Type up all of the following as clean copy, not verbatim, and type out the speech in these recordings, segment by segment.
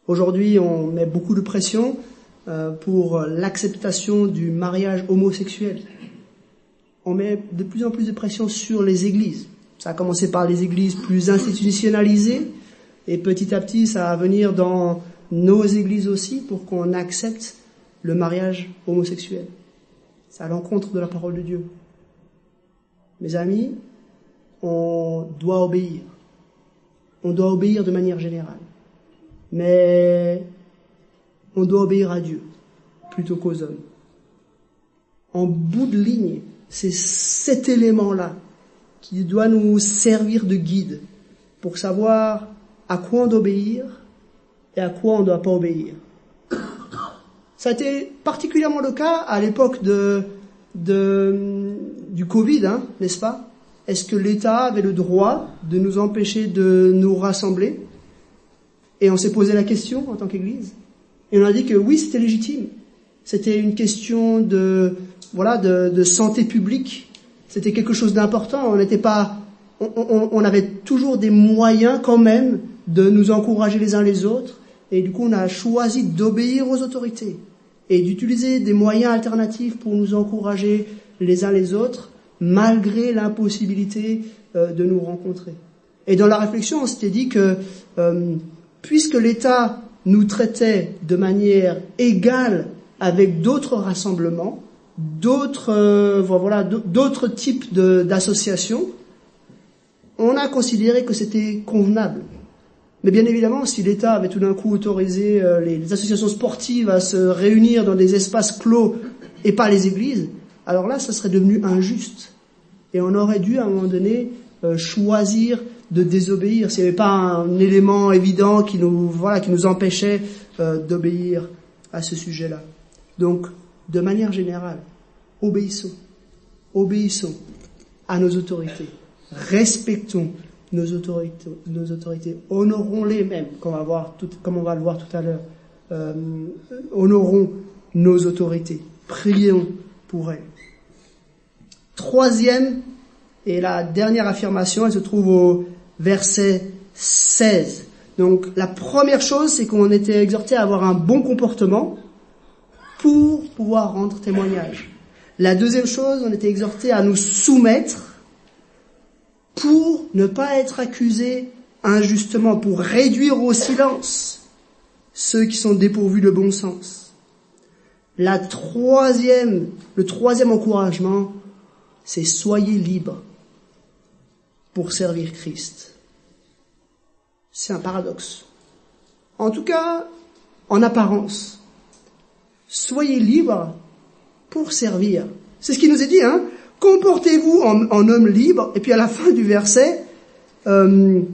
Aujourd'hui, on met beaucoup de pression pour l'acceptation du mariage homosexuel. On met de plus en plus de pression sur les églises. Ça a commencé par les églises plus institutionnalisées, et petit à petit, ça va venir dans nos églises aussi pour qu'on accepte le mariage homosexuel. C'est à l'encontre de la parole de Dieu. Mes amis, on doit obéir. On doit obéir de manière générale. Mais on doit obéir à Dieu plutôt qu'aux hommes. En bout de ligne, c'est cet élément-là qui doit nous servir de guide pour savoir à quoi on doit obéir et à quoi on ne doit pas obéir. Ça a été particulièrement le cas à l'époque du Covid, n'est-ce pas? Est-ce que l'État avait le droit de nous empêcher de nous rassembler? Et on s'est posé la question en tant qu'Église. Et on a dit que oui, c'était légitime. C'était une question de santé publique. C'était quelque chose d'important. On avait toujours des moyens quand même de nous encourager les uns les autres. Et du coup, on a choisi d'obéir aux autorités et d'utiliser des moyens alternatifs pour nous encourager les uns les autres, malgré l'impossibilité de nous rencontrer. Et dans la réflexion, on s'était dit que puisque l'État nous traitait de manière égale avec d'autres rassemblements, d'autres types d'associations, on a considéré que c'était convenable. Mais bien évidemment, si l'État avait tout d'un coup autorisé les associations sportives à se réunir dans des espaces clos et pas les églises, alors là, ça serait devenu injuste. Et on aurait dû, à un moment donné, choisir de désobéir. S'il n'y avait pas un élément évident qui nous empêchait d'obéir à ce sujet-là. Donc, de manière générale, obéissons à nos autorités. Respectons nos autorités. Honorons-les même, comme on va le voir tout à l'heure. Honorons nos autorités. Prions pour elles. Troisième et la dernière affirmation, elle se trouve au verset 16. Donc, la première chose, c'est qu'on était exhorté à avoir un bon comportement pour pouvoir rendre témoignage. La deuxième chose, on était exhorté à nous soumettre pour ne pas être accusés injustement, pour réduire au silence ceux qui sont dépourvus de bon sens. Le troisième encouragement, c'est soyez libres pour servir Christ. C'est un paradoxe. En tout cas, en apparence. Soyez libres pour servir. C'est ce qui nous est dit, Comportez-vous en homme libre. Et puis à la fin du verset, en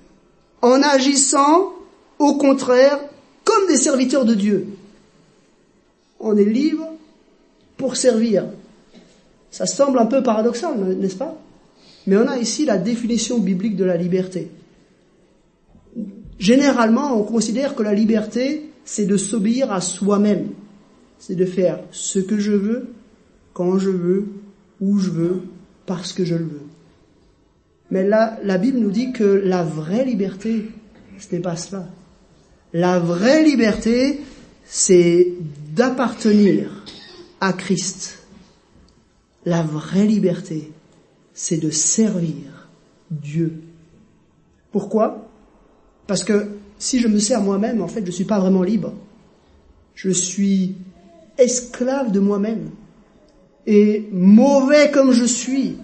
agissant, au contraire, comme des serviteurs de Dieu. On est libre pour servir. Ça semble un peu paradoxal, n'est-ce pas? Mais on a ici la définition biblique de la liberté. Généralement, on considère que la liberté, c'est de s'obéir à soi-même. C'est de faire ce que je veux, quand je veux, où je veux, parce que je le veux. Mais là, la Bible nous dit que la vraie liberté, ce n'est pas cela. La vraie liberté, c'est d'appartenir à Christ. La vraie liberté, c'est de servir Dieu. Pourquoi? Parce que si je me sers moi-même, en fait, je ne suis pas vraiment libre. Je suis esclave de moi-même. Et mauvais comme je suis,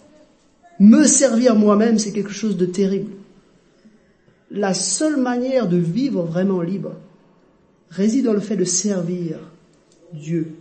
me servir moi-même, c'est quelque chose de terrible. La seule manière de vivre vraiment libre réside dans le fait de servir Dieu.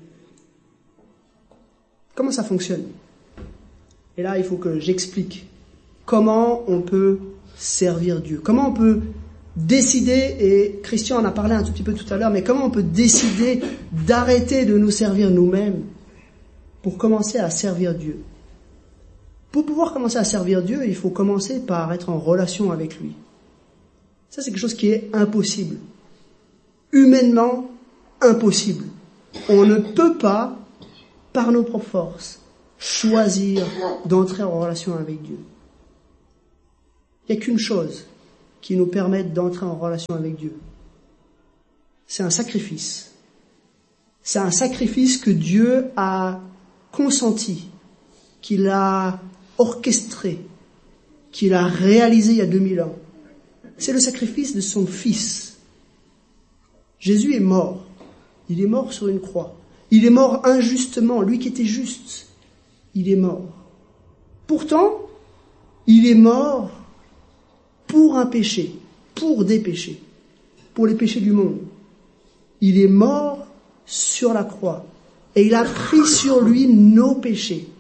Comment ça fonctionne? Et là, il faut que j'explique comment on peut servir Dieu. Comment on peut décider, et Christian en a parlé un tout petit peu tout à l'heure, mais comment on peut décider d'arrêter de nous servir nous-mêmes pour commencer à servir Dieu. Pour pouvoir commencer à servir Dieu, il faut commencer par être en relation avec lui. Ça, c'est quelque chose qui est impossible. Humainement, impossible. On ne peut pas, par nos propres forces, choisir d'entrer en relation avec Dieu. Il n'y a qu'une chose qui nous permette d'entrer en relation avec Dieu. c'est un sacrifice. C'est un sacrifice que Dieu a consenti, qu'il a orchestré, qu'il a réalisé il y a 2000 ans. C'est le sacrifice de son Fils. Jésus est mort. Il est mort sur une croix. Il est mort injustement. Lui qui était juste, il est mort. Pourtant, il est mort pour un péché, pour des péchés, pour les péchés du monde. Il est mort sur la croix et il a pris sur lui nos péchés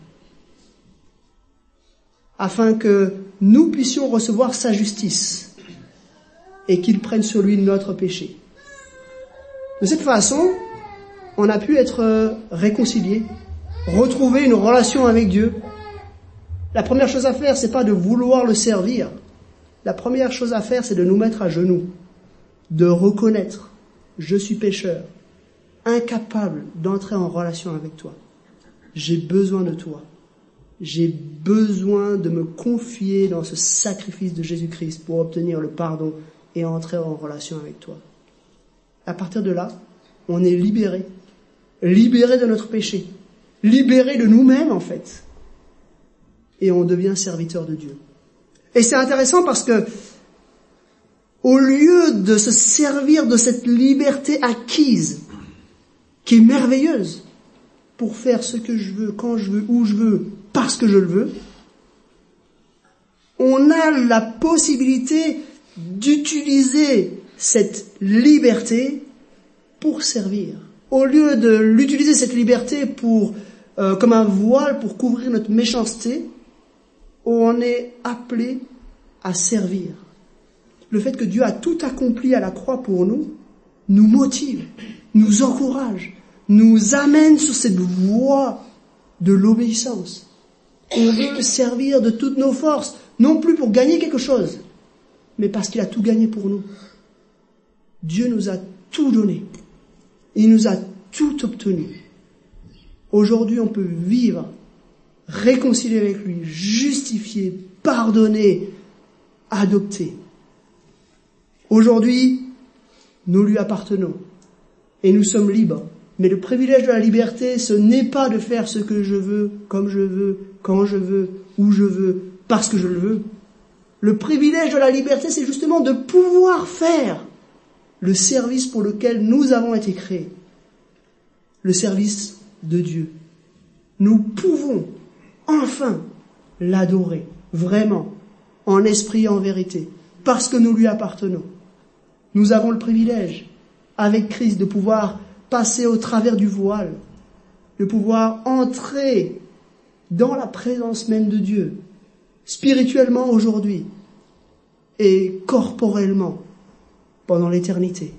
afin que nous puissions recevoir sa justice et qu'il prenne sur lui notre péché. De cette façon, on a pu être réconciliés, retrouver une relation avec Dieu. La première chose à faire, c'est pas de vouloir le servir. La première chose à faire, c'est de nous mettre à genoux, de reconnaître, je suis pécheur, incapable d'entrer en relation avec toi. J'ai besoin de toi. J'ai besoin de me confier dans ce sacrifice de Jésus-Christ pour obtenir le pardon et entrer en relation avec toi. À partir de là, on est libéré de notre péché, libéré de nous-mêmes en fait, et on devient serviteur de Dieu. Et c'est intéressant parce que, au lieu de se servir de cette liberté acquise, qui est merveilleuse, pour faire ce que je veux, quand je veux, où je veux, parce que je le veux, on a la possibilité d'utiliser cette liberté pour servir. Au lieu de l'utiliser cette liberté pour comme un voile pour couvrir notre méchanceté, on est appelé à servir. Le fait que Dieu a tout accompli à la croix pour nous motive, nous encourage, nous amène sur cette voie de l'obéissance. On veut servir de toutes nos forces, non plus pour gagner quelque chose, mais parce qu'il a tout gagné pour nous. Dieu nous a tout donné. Il nous a tout obtenu. Aujourd'hui, on peut vivre réconcilié avec lui, justifié, pardonné, adopté. Aujourd'hui, nous lui appartenons et nous sommes libres. Mais le privilège de la liberté, ce n'est pas de faire ce que je veux, comme je veux, quand je veux, où je veux, parce que je le veux. Le privilège de la liberté, c'est justement de pouvoir faire le service pour lequel nous avons été créés. Le service de Dieu. Nous pouvons enfin l'adorer, vraiment, en esprit et en vérité, parce que nous lui appartenons. Nous avons le privilège, avec Christ, de pouvoir passer au travers du voile, de pouvoir entrer dans la présence même de Dieu, spirituellement aujourd'hui et corporellement pendant l'éternité.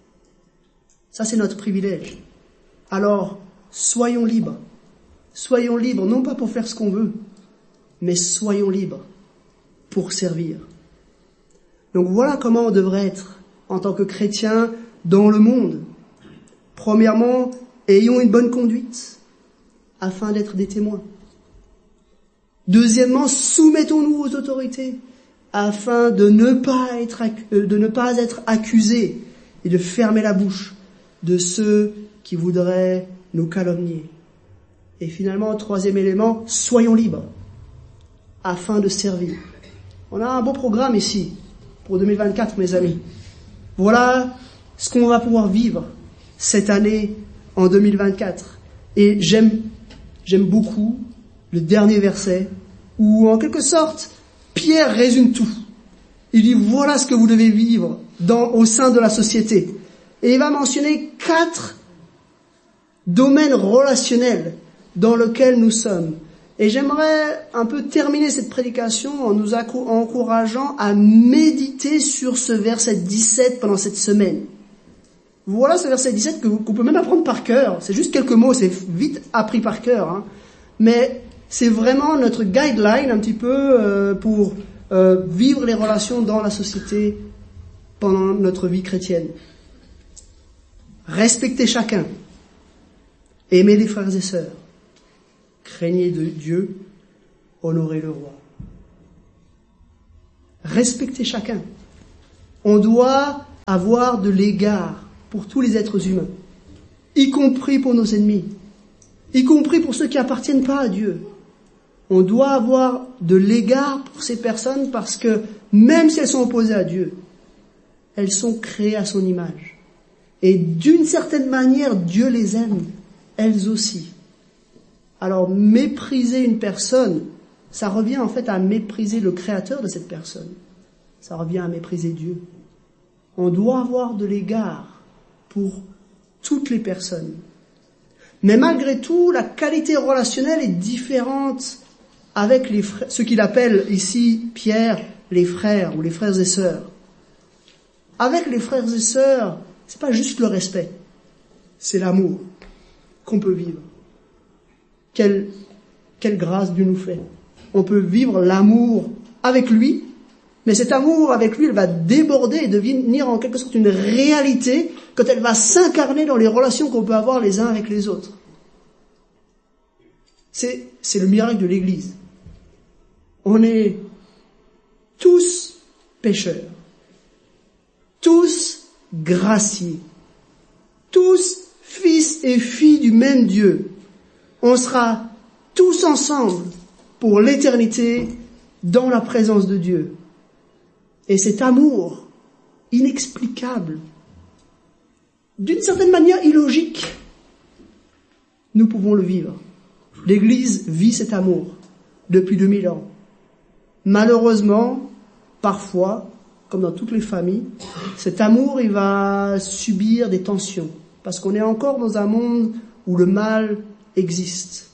Ça, c'est notre privilège. Alors, soyons libres. Soyons libres, non pas pour faire ce qu'on veut, mais soyons libres pour servir. Donc voilà comment on devrait être en tant que chrétien dans le monde. Premièrement, ayons une bonne conduite afin d'être des témoins. Deuxièmement, soumettons-nous aux autorités afin de ne pas être accusés et de fermer la bouche de ceux qui voudraient nous calomnier. Et finalement, troisième élément, soyons libres afin de servir. On a un beau programme ici pour 2024, mes amis. Voilà ce qu'on va pouvoir vivre cette année en 2024. Et j'aime beaucoup le dernier verset où, en quelque sorte, Pierre résume tout. Il dit, voilà ce que vous devez vivre au sein de la société. Et il va mentionner 4 domaines relationnels dans lesquels nous sommes. Et j'aimerais un peu terminer cette prédication en nous encourageant à méditer sur ce verset 17 pendant cette semaine. Voilà ce verset 17 qu'on peut même apprendre par cœur. C'est juste quelques mots, c'est vite appris par cœur. Hein. Mais c'est vraiment notre guideline un petit peu pour vivre les relations dans la société pendant notre vie chrétienne. Respectez chacun. Aimez les frères et sœurs. Craignez de Dieu. Honorez le roi. Respectez chacun. On doit avoir de l'égard pour tous les êtres humains, y compris pour nos ennemis, y compris pour ceux qui n'appartiennent pas à Dieu. On doit avoir de l'égard pour ces personnes parce que même si elles sont opposées à Dieu, elles sont créées à son image. Et d'une certaine manière, Dieu les aime, elles aussi. Alors mépriser une personne, ça revient en fait à mépriser le créateur de cette personne. Ça revient à mépriser Dieu. On doit avoir de l'égard pour toutes les personnes. Mais malgré tout, la qualité relationnelle est différente avec les frères, ce qu'il appelle ici, Pierre, les frères ou les frères et sœurs. Avec les frères et sœurs, c'est pas juste le respect, c'est l'amour qu'on peut vivre. Quelle grâce Dieu nous fait. On peut vivre l'amour avec lui, mais cet amour avec lui, il va déborder et devenir en quelque sorte une réalité quand elle va s'incarner dans les relations qu'on peut avoir les uns avec les autres. C'est le miracle de l'Église. On est tous pécheurs, tous graciés, tous fils et filles du même Dieu. On sera tous ensemble pour l'éternité dans la présence de Dieu. Et cet amour inexplicable, d'une certaine manière illogique, nous pouvons le vivre. L'Église vit cet amour depuis 2000 ans. Malheureusement, parfois, comme dans toutes les familles, cet amour, il va subir des tensions, parce qu'on est encore dans un monde où le mal existe.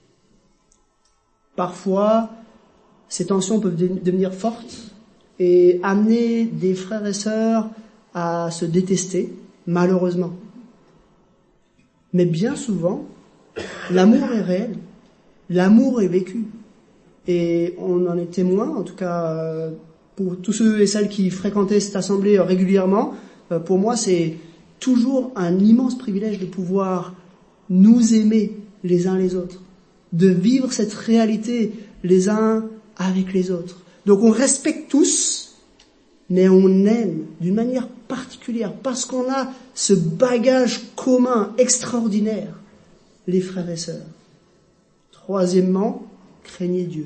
Parfois, ces tensions peuvent devenir fortes et amener des frères et sœurs à se détester, malheureusement. Mais bien souvent, l'amour est réel, l'amour est vécu. Et on en est témoin, en tout cas pour tous ceux et celles qui fréquentaient cette assemblée régulièrement, pour moi c'est toujours un immense privilège de pouvoir nous aimer les uns les autres, de vivre cette réalité les uns avec les autres. Donc on respecte tous, mais on aime d'une manière particulière parce qu'on a ce bagage commun extraordinaire, les frères et sœurs. Troisièmement, craignez Dieu.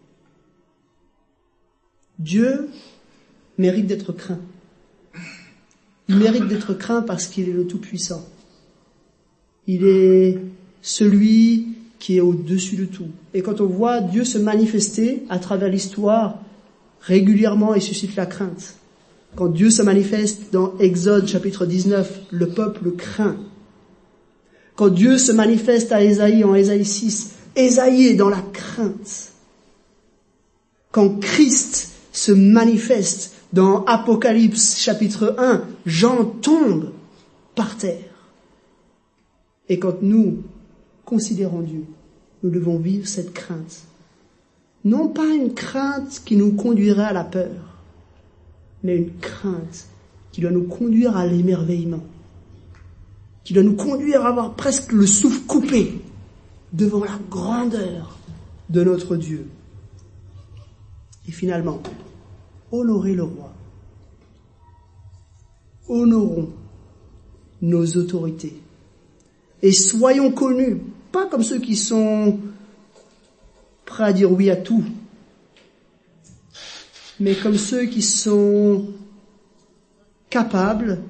Dieu mérite d'être craint. Il mérite d'être craint parce qu'il est le Tout-Puissant. Il est celui qui est au-dessus de tout. Et quand on voit Dieu se manifester à travers l'histoire, régulièrement, il suscite la crainte. Quand Dieu se manifeste dans Exode chapitre 19, le peuple craint. Quand Dieu se manifeste à Ésaïe, en Ésaïe 6, Ésaïe est dans la crainte. Quand Christ se manifeste dans Apocalypse chapitre 1, Jean tombe par terre. Et quand nous considérons Dieu, nous devons vivre cette crainte. Non pas une crainte qui nous conduirait à la peur, mais une crainte qui doit nous conduire à l'émerveillement, qui doit nous conduire à avoir presque le souffle coupé devant la grandeur de notre Dieu. Et finalement, honorez le roi. Honorons nos autorités. Et soyons connus, pas comme ceux qui sont prêts à dire oui à tout, mais comme ceux qui sont capables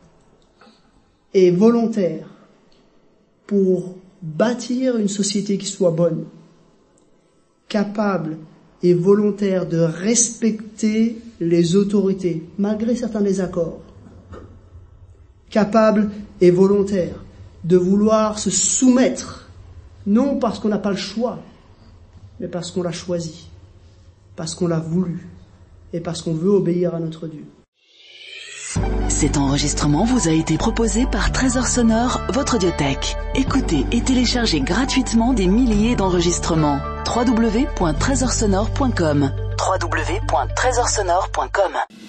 et volontaires pour bâtir une société qui soit bonne, capable et volontaire de respecter les autorités, malgré certains désaccords, capable et volontaire de vouloir se soumettre, non parce qu'on n'a pas le choix, mais parce qu'on l'a choisi, parce qu'on l'a voulu, et parce qu'on veut obéir à notre Dieu. Cet enregistrement vous a été proposé par Trésor Sonore, votre audiothèque. Écoutez et téléchargez gratuitement des milliers d'enregistrements. www.trésorsonore.com www.trésorsonore.com